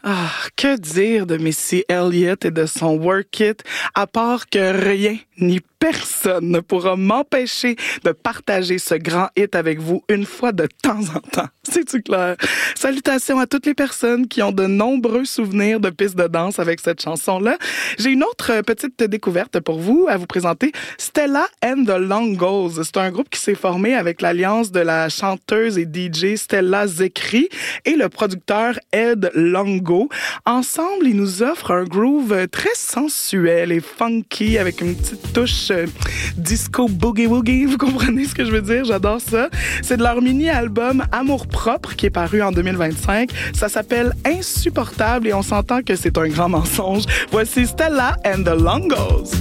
Ah, que dire de Missy Elliott et de son Work It, à part que rien ni personne ne pourra m'empêcher de partager ce grand hit avec vous une fois de temps en temps. C'est-tu clair? Salutations à toutes les personnes qui ont de nombreux souvenirs de pistes de danse avec cette chanson-là. J'ai une autre petite découverte pour vous à vous présenter. Stella and the Longos. C'est un groupe qui s'est formé avec l'alliance de la chanteuse et DJ Stella Zekri et le producteur Ed Longo. Ensemble, ils nous offrent un groove très sensuel et funky avec une petite touche disco boogie-woogie. Vous comprenez ce que je veux dire? J'adore ça. C'est de leur mini-album Amour propre qui est paru en 2025. Ça s'appelle Insupportable et on s'entend que c'est un grand mensonge. Voici Stella and the Longos.